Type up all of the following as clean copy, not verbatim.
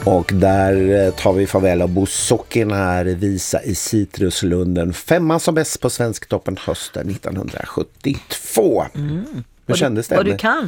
Och där tar vi farväl av Bouzoukin här, Visa i Citruslunden. 5 som bäst på Svensktoppen hösten 1972. Hur kändes det? Vad du kan.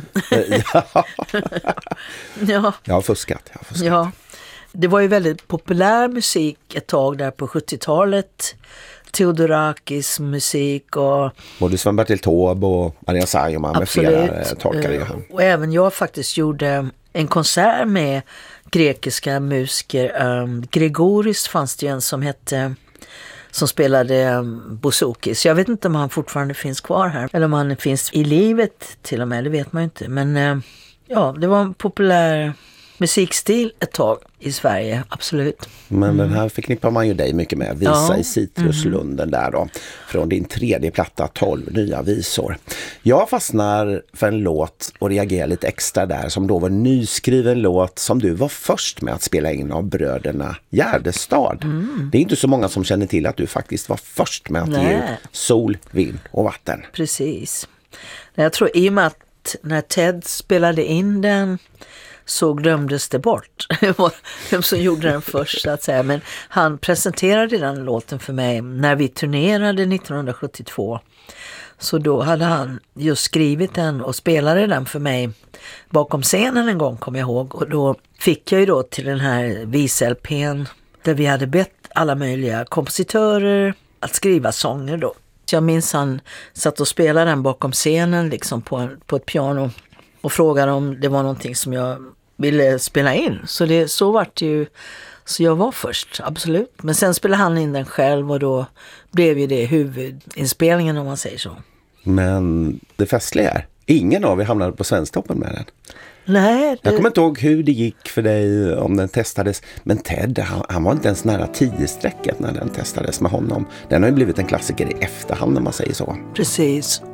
Ja. Jag har fuskat. Ja. Det var ju väldigt populär musik ett tag där på 70-talet. Theodorakis musik och... Både Sven-Bertil Taube och Maria Saijonmaa med flera tolkare ju han. Och även jag faktiskt gjorde en konsert med grekiska musiker. Gregoris fanns det ju en som spelade Bouzouki. Jag vet inte om han fortfarande finns kvar här. Eller om han finns i livet till och med, det vet man ju inte. Men ja, det var en populär musikstil ett tag i Sverige, absolut. Men den här förknippar man ju dig mycket med. Visa i Citruslunden där då. Från din 3:e platta, 12 nya visor. Jag fastnar för en låt och reagerar lite extra där, som då var en nyskriven låt som du var först med att spela in av bröderna Gärdestad. Det är inte så många som känner till att du faktiskt var först med att ge ut Sol, vind och vatten. Precis. Jag tror i och med att när Ted spelade in den så glömdes det bort vem som gjorde den först så att säga. Men han presenterade den låten för mig när vi turnerade 1972. Så då hade han just skrivit den och spelade den för mig bakom scenen en gång, kommer jag ihåg. Och då fick jag ju då till den här vis-LP:n där vi hade bett alla möjliga kompositörer att skriva sånger då. Så jag minns han satt och spelade den bakom scenen liksom på ett piano. Och frågade om det var någonting som jag ville spela in. Så var det ju. Så jag var först, absolut. Men sen spelade han in den själv och då blev ju det huvudinspelningen, om man säger så. Men det festliga är, ingen av er hamnade på Svensktoppen med den. Nej. Jag kommer inte ihåg hur det gick för dig om den testades. Men Ted, han var inte ens nära 10-strecket när den testades med honom. Den har ju blivit en klassiker i efterhand, när man säger så. Precis.